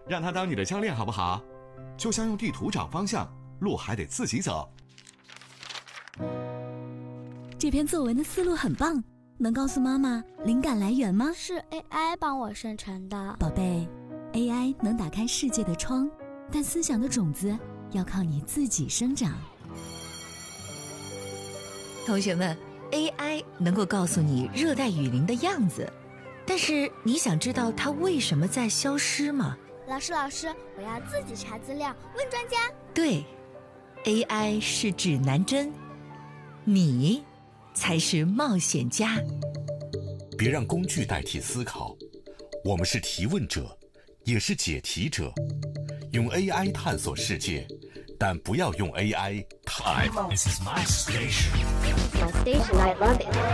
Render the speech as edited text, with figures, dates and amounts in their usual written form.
让他当你的教练好不好？就像用地图找方向，路还得自己走。 这篇作文的思路很棒，能告诉妈妈灵感来源吗？ 是 AI 帮我生成的。 宝贝， AI 能打开世界的窗，但思想的种子要靠你自己生长。 同学们， AI 能够告诉你热带雨林的样子，但是你想知道它为什么在消失吗？ 老师，我要自己查资料，问专家。 对， AI 是指南针，你才是冒险家。 别让工具代替思考，我们是提问者，也是解题者。用 AI 探索世界，但不要用 AI 太。 This is my station. My station, I love it.